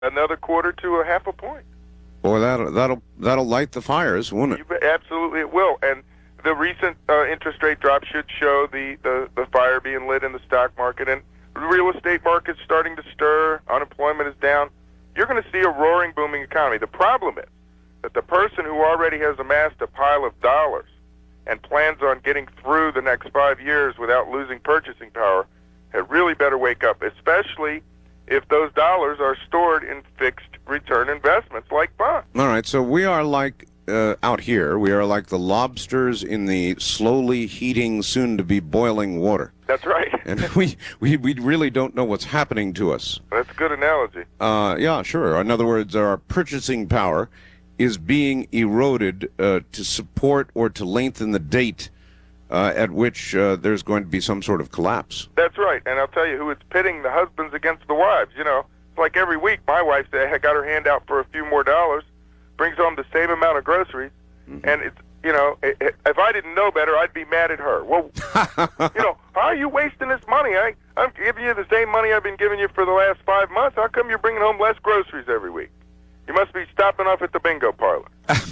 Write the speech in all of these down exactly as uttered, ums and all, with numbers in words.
another quarter to a half a point. Boy, that'll that'll that'll light the fires, won't it? You bet, absolutely, it will. And the recent uh, interest rate drop should show the, the the fire being lit in the stock market, and the real estate market's starting to stir. Unemployment is down. You're going to see a roaring, booming economy. The problem is that the person who already has amassed a pile of dollars and plans on getting through the next five years without losing purchasing power had really better wake up, especially if those dollars are stored in fixed return investments like bonds. All right, so we are like, uh, out here, we are like the lobsters in the slowly heating, soon-to-be boiling water. That's right. And we, we, we really don't know what's happening to us. That's a good analogy. Uh, yeah, sure. In other words, our purchasing power is being eroded uh, to support or to lengthen the date uh, at which uh, there's going to be some sort of collapse. That's right. And I'll tell you who it's pitting, the husbands against the wives. You know, it's like every week my wife had got her hand out for a few more dollars, brings home the same amount of groceries, mm-hmm. and it's, you know, if I didn't know better, I'd be mad at her. Well, you know, how are you wasting this money? I, I'm giving you the same money I've been giving you for the last five months. How come you're bringing home less groceries every week? You must be stopping off at the bingo parlor.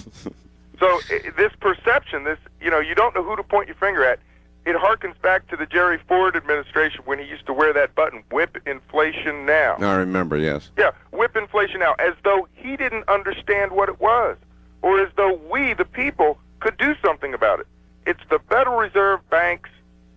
So this perception, this, you know, you don't know who to point your finger at. It harkens back to the Jerry Ford administration when he used to wear that button, whip inflation now. I remember, yes. Yeah, whip inflation now, as though he didn't understand what it was, or as though we, the people, could do something about it. It's the Federal Reserve banks,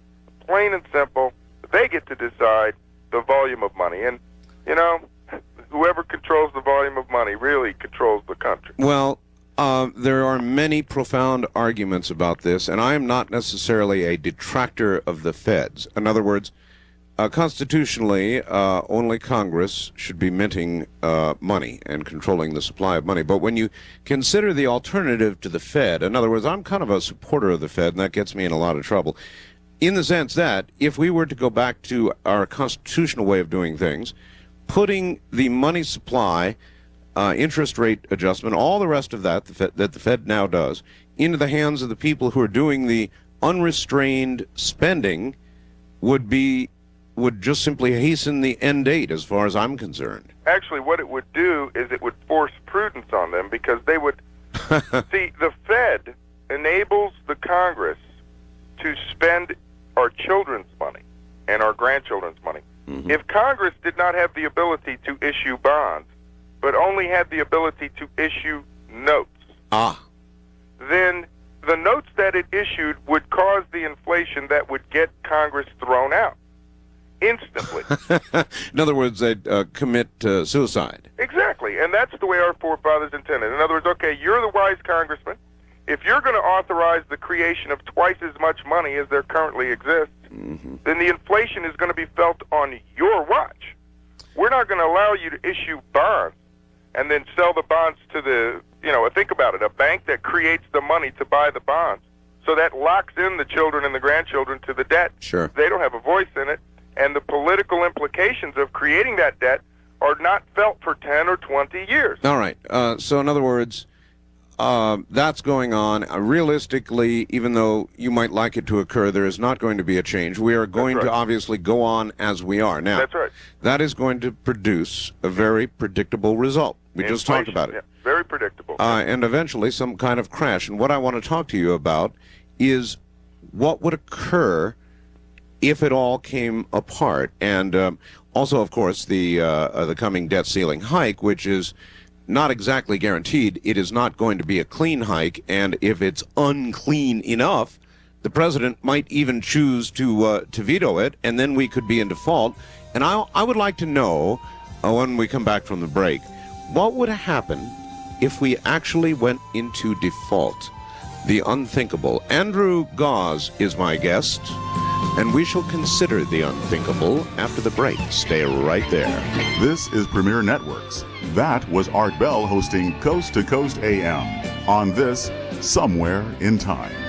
plain and simple. They get to decide the volume of money. And, you know, whoever controls the volume of money really controls the country. Well, uh, there are many profound arguments about this, and I am not necessarily a detractor of the Feds. In other words, uh, constitutionally, uh, only Congress should be minting uh, money and controlling the supply of money. But when you consider the alternative to the Fed, in other words, I'm kind of a supporter of the Fed, and that gets me in a lot of trouble, in the sense that if we were to go back to our constitutional way of doing things, putting the money supply, uh, interest rate adjustment, all the rest of that the Fed, that the Fed now does, into the hands of the people who are doing the unrestrained spending would be would just simply hasten the end date, as far as I'm concerned. Actually, what it would do is it would force prudence on them, because they would see, the Fed enables the Congress to spend our children's money and our grandchildren's money. Mm-hmm. If Congress did not have the ability to issue bonds, but only had the ability to issue notes, ah. then the notes that it issued would cause the inflation that would get Congress thrown out instantly. In other words, they'd uh, commit uh, suicide. Exactly, and that's the way our forefathers intended. In other words, okay, you're the wise congressman. If you're going to authorize the creation of twice as much money as there currently exists, mm-hmm. then the inflation is going to be felt on your watch. We're not going to allow you to issue bonds and then sell the bonds to the, you know, think about it, a bank that creates the money to buy the bonds. So that locks in the children and the grandchildren to the debt. Sure. They don't have a voice in it, and the political implications of creating that debt are not felt for ten or twenty years. All right. Uh, so in other words, Uh, that's going on. Uh, realistically, even though you might like it to occur, there is not going to be a change. We are going right. to obviously go on as we are. Now, that's right. That is going to produce a very predictable result. We Inflation, just talked about it. Yeah, very predictable. Uh, and eventually some kind of crash. And what I want to talk to you about is what would occur if it all came apart. And um, also, of course, the, uh, uh, the coming debt ceiling hike, which is not exactly guaranteed. It is not going to be a clean hike, and if it's unclean enough, the president might even choose to uh, to veto it, and then we could be in default. And I, I would like to know, uh, when we come back from the break, what would happen if we actually went into default? The unthinkable. Andrew Gause is my guest, and we shall consider the unthinkable after the break. Stay right there. This is Premier Networks. That was Art Bell hosting Coast to Coast A M on this Somewhere in Time.